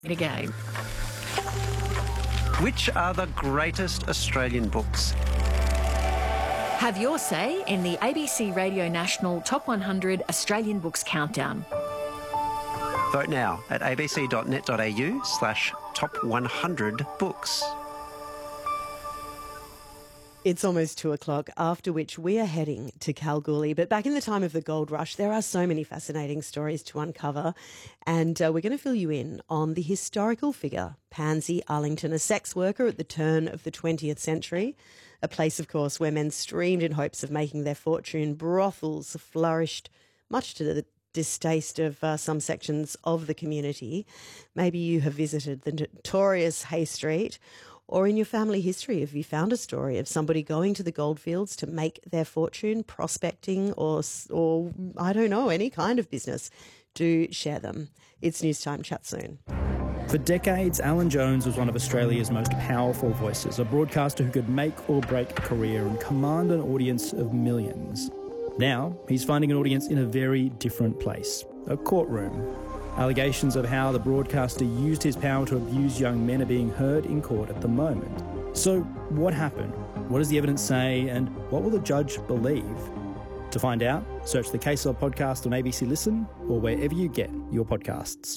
Again. Which are the greatest Australian books? Have your say in the ABC Radio National Top 100 Australian Books Countdown. Vote now at abc.net.au/top100books. It's almost 2:00, after which we are heading to Kalgoorlie. But back in the time of the gold rush, there are so many fascinating stories to uncover. And we're going to fill you in on the historical figure, Pansy Arlington, a sex worker at the turn of the 20th century. A place, of course, where men streamed in hopes of making their fortune. Brothels flourished, much to the distaste of some sections of the community. Maybe you have visited the notorious Hay Street, or in your family history, have you found a story of somebody going to the goldfields to make their fortune, prospecting, or I don't know, any kind of business? Do share them. It's News Time. Chat soon. For decades, Alan Jones was one of Australia's most powerful voices, a broadcaster who could make or break a career and command an audience of millions. Now, he's finding an audience in a very different place, a courtroom. Allegations of how the broadcaster used his power to abuse young men are being heard in court at the moment. So, what happened? What does the evidence say? And what will the judge believe? To find out, search the Case Law podcast on ABC Listen or wherever you get your podcasts.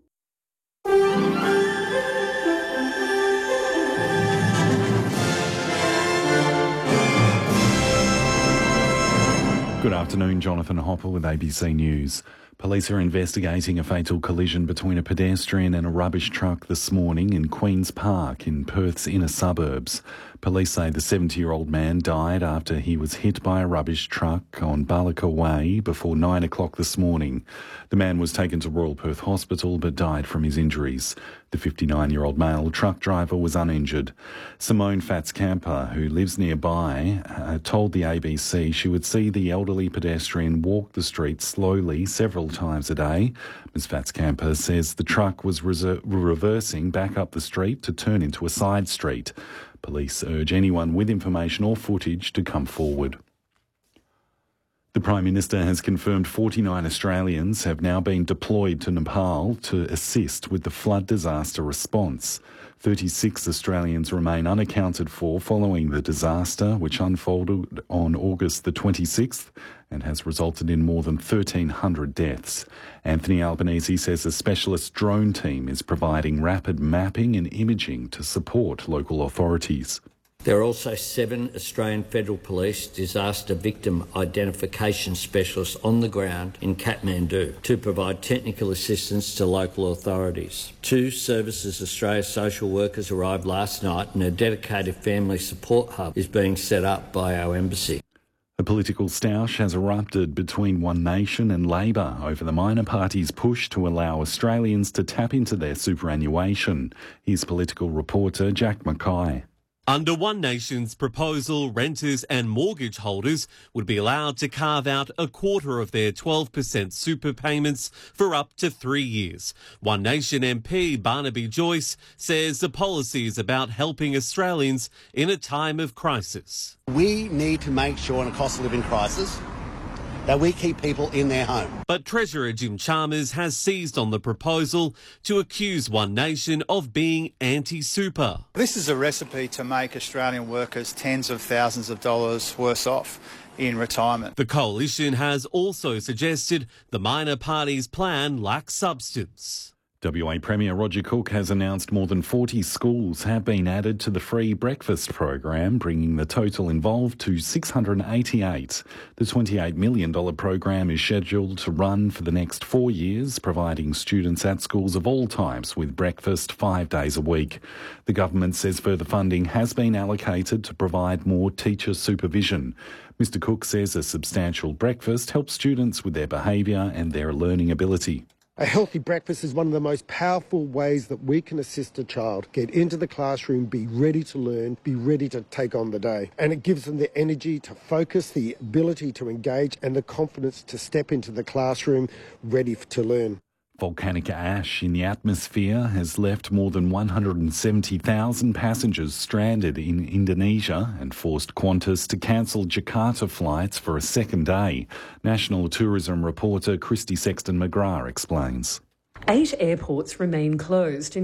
Good afternoon, Jonathan Hopper with ABC News. Police are investigating a fatal collision between a pedestrian and a rubbish truck this morning in Queen's Park in Perth's inner suburbs. Police say the 70-year-old man died after he was hit by a rubbish truck on Balaka Way before 9 o'clock this morning. The man was taken to Royal Perth Hospital but died from his injuries. The 59-year-old male truck driver was uninjured. Simone Fatzcamper, who lives nearby, told the ABC she would see the elderly pedestrian walk the street slowly several times a day. Ms Fatzcamper says the truck was reversing back up the street to turn into a side street. Police urge anyone with information or footage to come forward. The Prime Minister has confirmed 49 Australians have now been deployed to Nepal to assist with the flood disaster response. 36 Australians remain unaccounted for following the disaster, which unfolded on August the 26th and has resulted in more than 1,300 deaths. Anthony Albanese says a specialist drone team is providing rapid mapping and imaging to support local authorities. There are also 7 Australian Federal Police disaster victim identification specialists on the ground in Kathmandu to provide technical assistance to local authorities. 2 Services Australia social workers arrived last night and a dedicated family support hub is being set up by our embassy. A political stoush has erupted between One Nation and Labor over the minor party's push to allow Australians to tap into their superannuation. Here's political reporter Jack Mackay. Under One Nation's proposal, renters and mortgage holders would be allowed to carve out a quarter of their 12% super payments for up to 3 years. One Nation MP Barnaby Joyce says the policy is about helping Australians in a time of crisis. We need to make sure in a cost of living crisis that we keep people in their home. But Treasurer Jim Chalmers has seized on the proposal to accuse One Nation of being anti-super. This is a recipe to make Australian workers tens of thousands of dollars worse off in retirement. The coalition has also suggested the minor party's plan lacks substance. WA Premier Roger Cook has announced more than 40 schools have been added to the free breakfast program, bringing the total involved to 688. The $28 million program is scheduled to run for the next 4 years, providing students at schools of all types with breakfast 5 days a week. The government says further funding has been allocated to provide more teacher supervision. Mr Cook says a substantial breakfast helps students with their behaviour and their learning ability. A healthy breakfast is one of the most powerful ways that we can assist a child get into the classroom, be ready to learn, be ready to take on the day. And it gives them the energy to focus, the ability to engage and the confidence to step into the classroom ready to learn. Volcanic ash in the atmosphere has left more than 170,000 passengers stranded in Indonesia and forced Qantas to cancel Jakarta flights for a second day. National tourism reporter Christy Sexton-McGrath explains. 8 airports remain closed,